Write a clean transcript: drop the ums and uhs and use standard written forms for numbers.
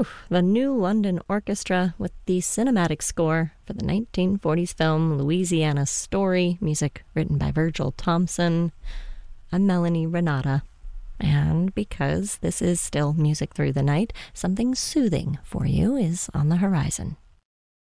The New London Orchestra with the cinematic score for the 1940s film Louisiana Story, music written by Virgil Thompson. I'm Melanie Renata, and because this is still Music Through the Night, something soothing for you is on the horizon.